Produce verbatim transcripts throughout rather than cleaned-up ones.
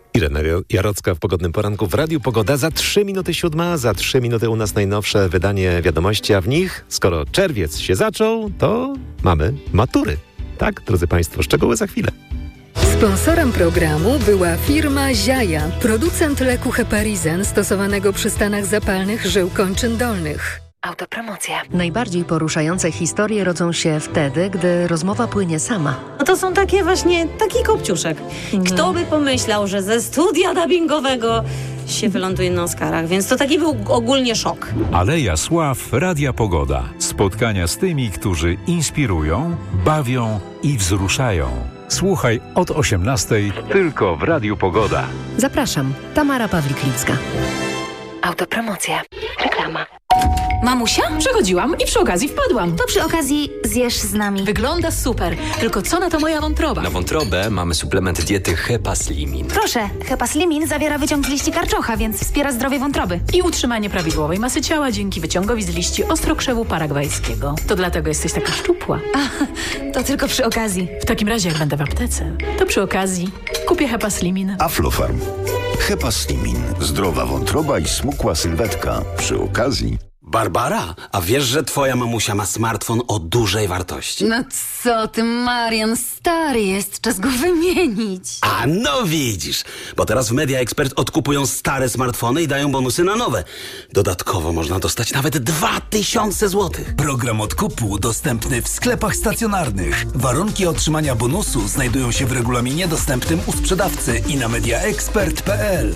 Irena Jarocka w Pogodnym Poranku w Radiu Pogoda. Za trzy minuty siódma, za trzy minuty u nas najnowsze wydanie wiadomości, a w nich, skoro czerwiec się zaczął, to mamy matury. Tak, drodzy Państwo, szczegóły za chwilę. Sponsorem programu była firma Ziaja, producent leku Heparizen stosowanego przy stanach zapalnych żył kończyn dolnych. Autopromocja. Najbardziej poruszające historie rodzą się wtedy, gdy rozmowa płynie sama. No to są takie właśnie, taki kopciuszek. Kto by pomyślał, że ze studia dubbingowego się wyląduje na Oscarach, więc to taki był ogólnie szok. Aleja Sław, Radia Pogoda. Spotkania z tymi, którzy inspirują, bawią i wzruszają. Słuchaj od osiemnastej tylko w Radiu Pogoda. Zapraszam, Tamara Pawlik-Licka. Autopromocja. Reklama. Mamusia? Przechodziłam i przy okazji wpadłam. To przy okazji zjesz z nami. Wygląda super. Tylko co na to moja wątroba? Na wątrobę mamy suplement diety Hepaslimin. Proszę, Hepaslimin zawiera wyciąg z liści karczocha, więc wspiera zdrowie wątroby. I utrzymanie prawidłowej masy ciała dzięki wyciągowi z liści ostrokrzewu paragwajskiego. To dlatego jesteś taka szczupła. A, to tylko przy okazji. W takim razie, jak będę w aptece, to przy okazji kupię Hepaslimin. Aflofarm. Hepaslimin. Zdrowa wątroba i smukła sylwetka. Przy okazji... Barbara, a wiesz, że twoja mamusia ma smartfon o dużej wartości? No co ty, Marian, stary jest, czas go wymienić. A no widzisz, bo teraz w Media Expert odkupują stare smartfony i dają bonusy na nowe. Dodatkowo można dostać nawet dwa tysiące złotych. Program odkupu dostępny w sklepach stacjonarnych. Warunki otrzymania bonusu znajdują się w regulaminie dostępnym u sprzedawcy i na mediaexpert kropka p l.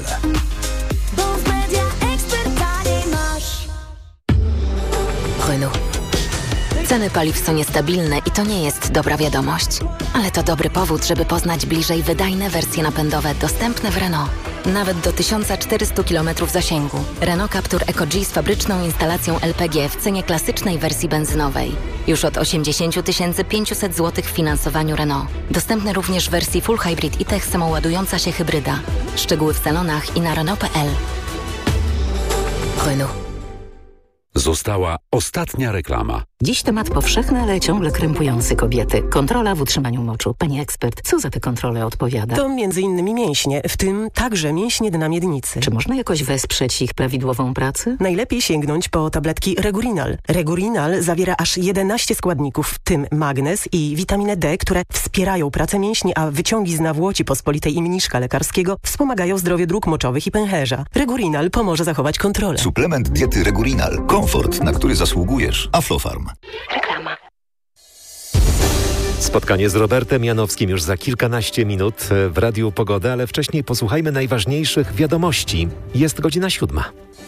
Renault. Ceny paliw są niestabilne i to nie jest dobra wiadomość. Ale to dobry powód, żeby poznać bliżej wydajne wersje napędowe dostępne w Renault. Nawet do tysiąc czterysta kilometrów zasięgu. Renault Captur Eco-G z fabryczną instalacją L P G w cenie klasycznej wersji benzynowej. Już od osiemdziesiąt tysięcy pięćset złotych w finansowaniu Renault. Dostępny również w wersji Full Hybrid i-Tech samoładująca się hybryda. Szczegóły w salonach i na Renault kropka p l. Renault. Została ostatnia reklama. Dziś temat powszechny, ale ciągle krępujący kobiety. Kontrola w utrzymaniu moczu. Pani ekspert, co za te kontrole odpowiada? To między innymi mięśnie, w tym także mięśnie dna miednicy. Czy można jakoś wesprzeć ich prawidłową pracę? Najlepiej sięgnąć po tabletki Regurinal. Regurinal zawiera aż jedenaście składników, w tym magnez i witaminę D, które wspierają pracę mięśni, a wyciągi z nawłoci pospolitej i mniszka lekarskiego wspomagają zdrowie dróg moczowych i pęcherza. Regurinal pomoże zachować kontrolę. Suplement diety Regurinal. Komfort, na który zasługujesz. Aflofarm. Reklama. Spotkanie z Robertem Janowskim już za kilkanaście minut w Radiu Pogoda, ale wcześniej posłuchajmy najważniejszych wiadomości. Jest godzina siódma.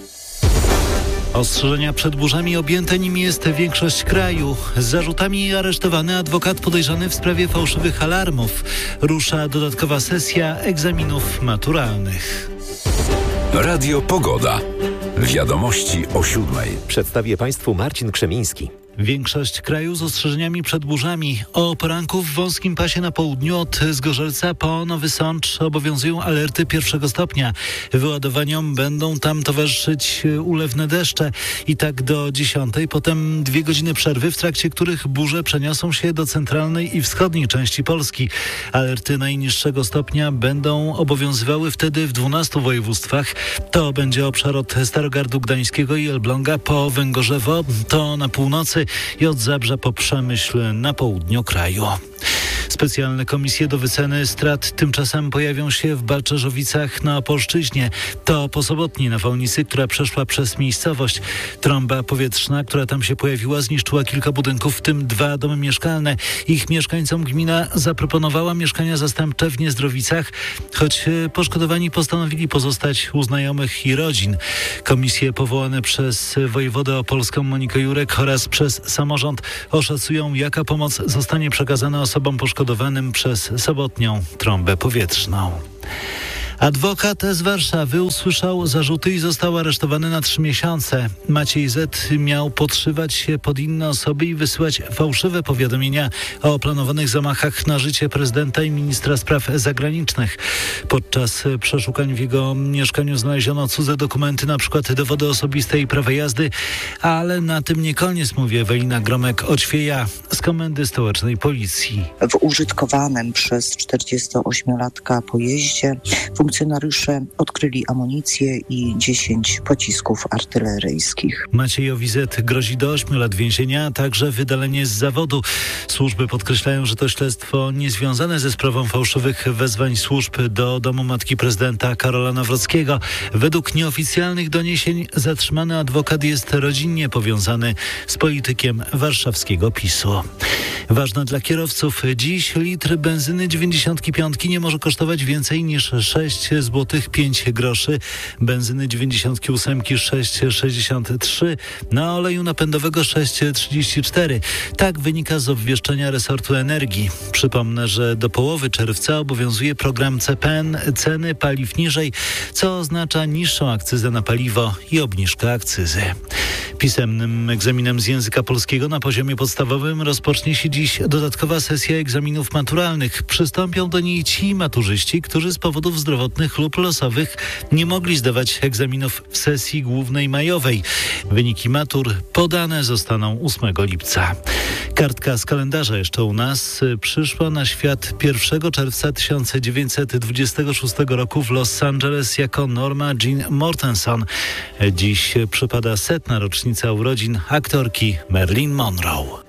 Ostrzeżenia przed burzami, objęte nimi jest większość kraju. Z zarzutami aresztowany adwokat podejrzany w sprawie fałszywych alarmów. Rusza dodatkowa sesja egzaminów maturalnych. Radio Pogoda. Wiadomości o siódmej. Przedstawię Państwu Marcin Krzemiński. Większość kraju z ostrzeżeniami przed burzami. O poranku w wąskim pasie na południu od Zgorzelca po Nowy Sącz obowiązują alerty pierwszego stopnia. Wyładowaniom będą tam towarzyszyć ulewne deszcze i tak do dziesiątej. Potem dwie godziny przerwy, w trakcie których burze przeniosą się do centralnej i wschodniej części Polski. Alerty najniższego stopnia będą obowiązywały wtedy w dwunastu województwach. To będzie obszar od Starogardu Gdańskiego i Elbląga po Węgorzewo, to na północy i od Zabrza po Przemyśl na południu kraju. Specjalne komisje do wyceny strat tymczasem pojawią się w Balczerzowicach na Opolszczyźnie. To po sobotniej nawałnicy, która przeszła przez miejscowość. Trąba powietrzna, która tam się pojawiła, zniszczyła kilka budynków, w tym dwa domy mieszkalne. Ich mieszkańcom gmina zaproponowała mieszkania zastępcze w Niezdrowicach, choć poszkodowani postanowili pozostać u znajomych i rodzin. Komisje powołane przez wojewodę opolską Monikę Jurek oraz przez samorząd oszacują, jaka pomoc zostanie przekazana osobom poszkodowanym przez sobotnią trąbę powietrzną. Adwokat z Warszawy usłyszał zarzuty i został aresztowany na trzy miesiące. Maciej Z. miał podszywać się pod inne osoby i wysyłać fałszywe powiadomienia o planowanych zamachach na życie prezydenta i ministra spraw zagranicznych. Podczas przeszukań w jego mieszkaniu znaleziono cudze dokumenty, na przykład dowody osobiste i prawa jazdy, ale na tym nie koniec, mówi Ewelina Gromek-Oćwieja z Komendy Stołecznej Policji. W użytkowanym przez czterdziestoośmiolatka pojeździe w Funkcjonariusze odkryli amunicję i dziesięć pocisków artyleryjskich. Maciejowi Z. grozi do ośmiu lat więzienia, a także wydalenie z zawodu. Służby podkreślają, że to śledztwo niezwiązane ze sprawą fałszywych wezwań służb do domu matki prezydenta Karola Nawrockiego. Według nieoficjalnych doniesień zatrzymany adwokat jest rodzinnie powiązany z politykiem warszawskiego PiSu. Ważne dla kierowców. Dziś litr benzyny dziewięćdziesiątki piątki nie może kosztować więcej niż sześć złotych pięć groszy. Benzyny dziewięćdziesiątki ósemki sześć złotych sześćdziesiąt trzy, na oleju napędowego sześć złotych trzydzieści cztery. Tak wynika z obwieszczenia resortu energii. Przypomnę, że do połowy czerwca obowiązuje program C P N ceny paliw niżej, co oznacza niższą akcyzę na paliwo i obniżkę akcyzy. Pisemnym egzaminem z języka polskiego na poziomie podstawowym rozpocznie się dziś dodatkowa sesja egzaminów maturalnych. Przystąpią do niej ci maturzyści, którzy z powodów zdrowotnych lub losowych nie mogli zdawać egzaminów w sesji głównej majowej. Wyniki matur podane zostaną ósmego lipca. Kartka z kalendarza jeszcze u nas przyszła na świat pierwszego czerwca tysiąc dziewięćset dwudziestego szóstego roku w Los Angeles jako Norma Jean Mortenson. Dziś przypada setna rocznica urodzin aktorki Marilyn Monroe.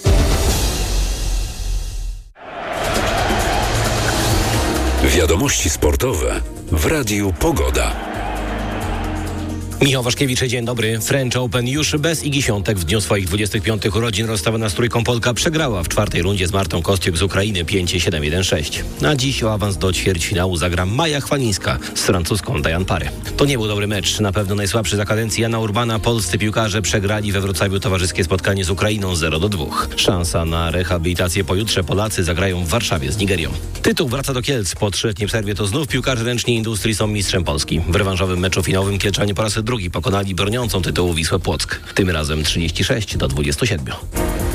Wiadomości sportowe w Radiu Pogoda. Michał Waszkiewicz, dzień dobry. French Open już bez Igi Świątek w dniu swoich dwudziestych piątych urodzin rozstawiona z trójką Polka przegrała w czwartej rundzie z Martą Kostyuk z Ukrainy pięć siedem jeden sześć. A dziś o awans do ćwierćfinału zagra Maja Chwalińska z francuską Diane Parry. To nie był dobry mecz, na pewno najsłabszy za kadencji Jana Urbana. Polscy piłkarze przegrali we Wrocławiu towarzyskie spotkanie z Ukrainą zero do dwóch. Szansa na rehabilitację pojutrze. Polacy zagrają w Warszawie z Nigerią. Tytuł wraca do Kielc. Po trzyletniej przerwie to znów piłkarze ręczni Industrii są mistrzem Polski. W rewanżowym meczu finałowym Kielczanie po raz drugi pokonali broniącą tytułu Wisłę Płock. Tym razem trzydzieści sześć do dwudziestu siedmiu.